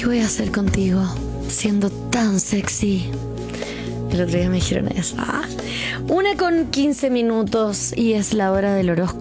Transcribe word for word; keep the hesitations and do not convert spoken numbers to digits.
¿Qué voy a hacer contigo siendo tan sexy? El otro día me dijeron eso. Ah. Una con quince minutos y es la hora del horóscopo.